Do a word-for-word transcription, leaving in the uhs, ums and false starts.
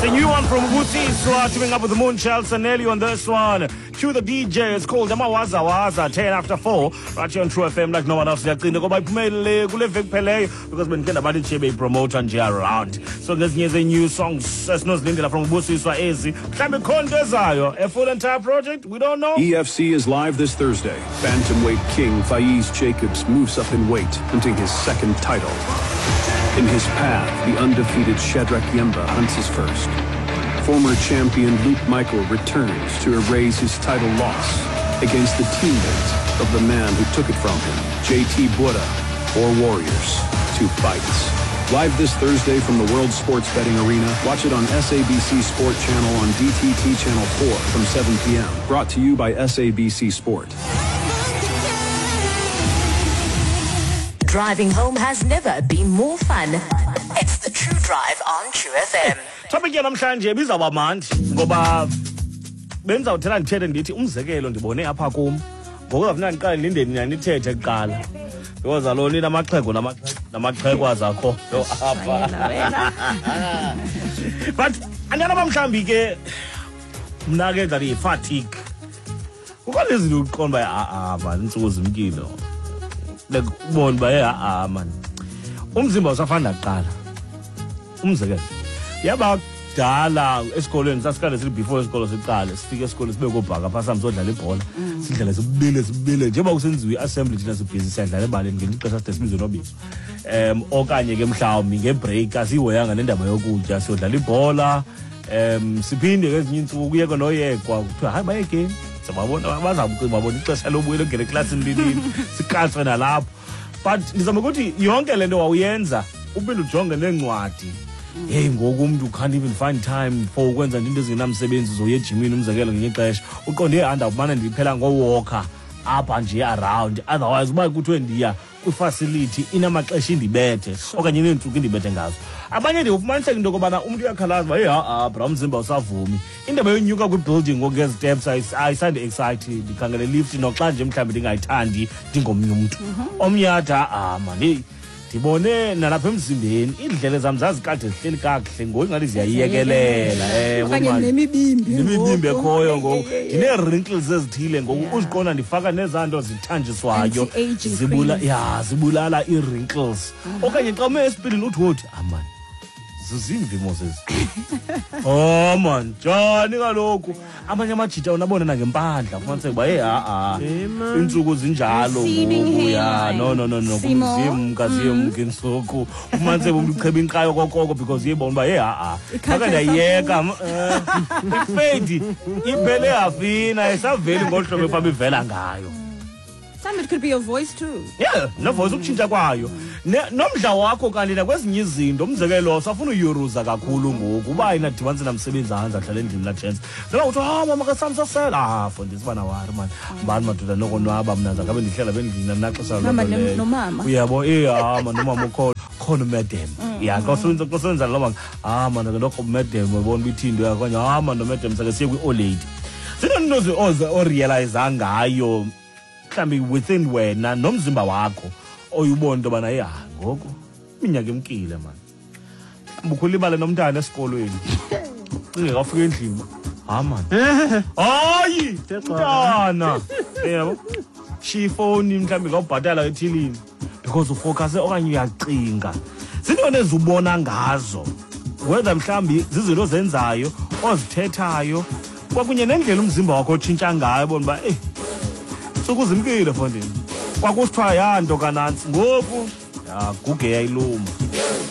a new one from Busiswa, teaming up with the Moonchild Sanelli on this one. Cue the D J, it's called Amawaza Waza, ten after four. Right here on True F M like no one else. Because when Kenda Badi Chebe promote and around. So this is a new song, Sesnos Lindela from Busiswa Ezi. Klambe Kondezayo, a full entire project, we don't know. E F C is live this Thursday. Bantamweight king Faiz Jacobs moves up in weight, hunting his second title. In his path, the undefeated Shadrach Yemba hunts his first. Former champion Luke Michael returns to erase his title loss against the teammate of the man who took it from him, J T Bura, or Warriors, two fights. Live this Thursday from the World Sports Betting Arena. Watch it on S A B C Sport Channel on D T T Channel four from seven p m Brought to you by S A B C Sport. Driving home has never been more fun. It's the True Drive on True F M. Topic ya namhlanje bizawuba mandi ngoba benza uthela ndithethe ndithi umzekelo ndibone apha kum ngoku ngafuna ndiqale lindeni nyanithethe kuqala because alone namaxhego namaxhego azakho lo apha but andiyana bamhlambi ke mna ke ndali fatigue ukwazi izinto uqonda ba a a intsuku zimkilo lekubona ba a man umzimba usafana kuqala umzekelo yaba dala esikolweni sasikade sithi before isikolo siqale sifike esikolweni sibe kobhaka phasa msodlala ibhola sidlala sibile sibile njengoba kusenziwe iassembly thina sibhizi sidlala ebaleni ngelixesha side sibizwe nobizo em okanye ke mhlawumbi ngebreak asihoyanga nendaba yokutya siyodlala ibhola em siphinde ngezinye insuku kuyeke noyekwa kuthiwa hayi baye game sababona bazabucima babona ixesha lobuyela ngene classini lilini sikatswe nalapho but ndizama ukuthi yonke lento wawuyenza uphinde ujonge nencwadi. Hey ngoku umuntu can't even find time for ukwenza into ezinamsebenzi zoye ejimini umzekelo ngenye ixesha uqonde ehanda ubana ndiphela ngowalker apha nje around otherwise uba kuthiwe ndiya kwifacility inamaxesha indibethe okanye neentsuku indibethe ngazo abanye ndiufumanisa into okubana umuntu uyakhalaza ba hey ha bra umzimba usavumi indaba yonyuka kwibuilding ngokezi steps ayisande excited ndikhangele lift noxa nje mhlawumbe ndingayithandi ndingomnye umuntu omnyatha ah man ndibone nalapha emzimbeni indlela zami zazikade zihleli kakuhle ngoku ingathi ziyayiyekelela eh okanye nemibimbi nemibimbi ekhoyo ngoku ndine wrinkles ezithile ngoku uziqona ndifaka nezanto zithanjiswayo zibula ya zibulala i wrinkles okanye xa ume esipilini uthi wothi aman zizimbi Moses oh man njani kaloku amanye amajita unabona na ngempandla kufanele kuba hey a a insuku zinjalo uya no no no no kumzimu kazimu ngensuku umanze umcheba inqayo kokoko because yebona ba hey a a maka ndiyeka ifedi iphele afina esaveli ngohlobo phambi vela ngayo. Some it could be your voice too. Yeah, no voice ukutshintsha kwayo. Nomdla wakho kanti na kwezinye izinto umzekelo safuna uyuruza kakhulu ngoku uba ayinadibanise namsebenzi ahanza dlala endlini la chance. Noma uthi ah mama ka samsasela ah fondisa bana wari man. Mbani madoda nokonwaba mina ngabe ndihlela bendlini naxesha lo. Mama nomama. Uyabo eh ah man nomama ukhona khona madam. Yeah, kosenza kosenza lo mama ah man lokho madam ubona bithindo yakho ah man no madam sake siye kwi old lady. Sinonnoze oza o realize ngayo mhlambi within wena nomzimba wakho oyubona into bana ya ngoku iminyaka emkile man bukhulibale nomntana esikolweni cinge kafika endlini ha man hayi mntana yebo she phone mhlambi ngawubhatala ethilini because ufocus okanye uyacinga zinto ezubona ngazo whether mhlambi zizinto zenzayo ozithethayo kwakunye nendlela umzimba wakho otshintsha ngayo bona ba eh sokuzimkile mfondini kwakusithiwa yanto kanansi ngoku ya guge yayiluma.